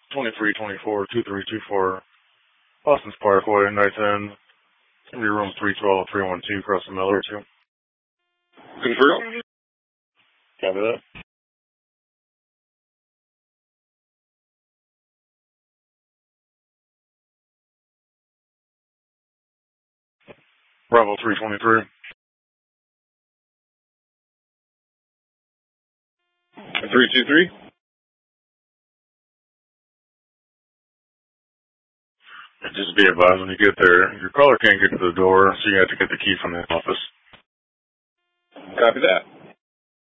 2324 2324 Boston's Parkway, night 10. It's going to be room 312, 312 across the Miller, too. Confirm. Copy that. Bravo 323. 323. Just be advised when you get there, your caller can't get to the door, so you have to get the key from the office. Copy that.